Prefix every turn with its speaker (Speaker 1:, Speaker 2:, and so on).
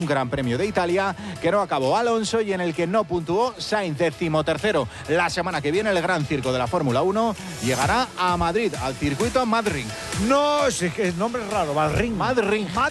Speaker 1: Un Gran Premio de Italia que no acabó Alonso y en el que no puntuó Sainz, 13º. La semana que viene el gran circo de la Fórmula 1 llegará a Madrid, al circuito Madrid.
Speaker 2: No, sí que el nombre es raro, Madrid.